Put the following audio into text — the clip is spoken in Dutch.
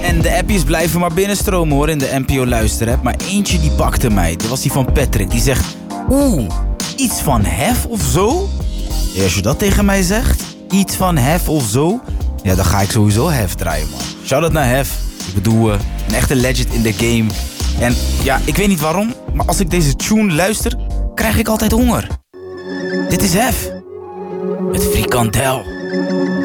En de appjes blijven maar binnenstromen hoor in de NPO luisterapp. Maar eentje die pakte mij. Dat was die van Patrick. Die zegt, iets van hef of zo? Ja, als je dat tegen mij zegt, iets van hef of zo, ja, dan ga ik sowieso hef draaien, man. Shout-out naar hef. Ik bedoel, een echte legend in de game. En ja, ik weet niet waarom, maar als ik deze tune luister, krijg ik altijd honger. Dit is hef. Met frikandel.